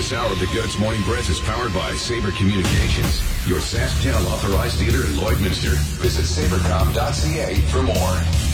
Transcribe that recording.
This hour of the Goats Morning Breath is powered by Sabre Communications, your SAS Channel authorized dealer in Lloydminster. Visit sabercom.ca for more.